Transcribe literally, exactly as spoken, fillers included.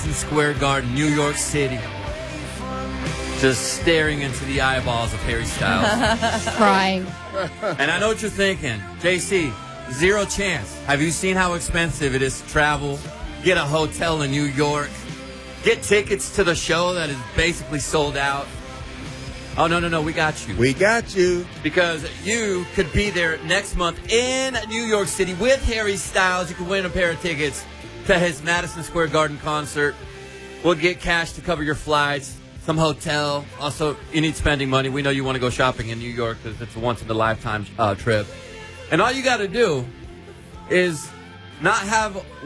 Madison Square Garden, New York City. Just staring into the eyeballs of Harry Styles. Crying. And I know what you're thinking. J C, zero chance. Have you seen how expensive it is to travel? Get a hotel in New York. Get tickets to the show that is basically sold out. Oh, no, no, no, we got you. We got you. Because you could be there next month in New York City with Harry Styles. You could win a pair of tickets to his Madison Square Garden concert. We'll get cash to cover your flights, some hotel. Also, you need spending money. We know you want to go shopping in New York because it's a once-in-a-lifetime uh, trip. And all you got to do is not have